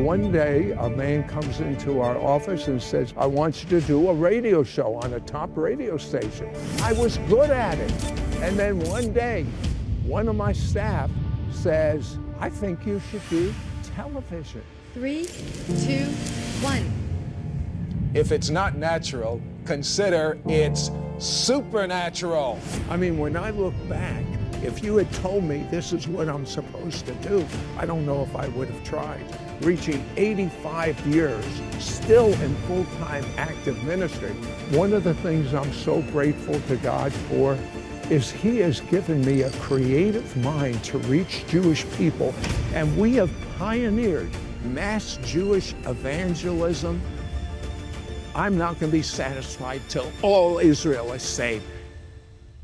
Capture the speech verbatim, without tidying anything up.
One day, a man comes into our office and says, I want you to do a radio show on a top radio station. I was good at it. And then one day, one of my staff says, I think you should do television. Three, two, one. If it's not natural, consider it's supernatural. I mean, when I look back, if you had told me this is what I'm supposed to do, I don't know if I would have tried. Reaching eighty-five years, still in full-time active ministry. One of the things I'm so grateful to God for is He has given me a creative mind to reach Jewish people, and we have pioneered mass Jewish evangelism. I'm not going to be satisfied till all Israel is saved.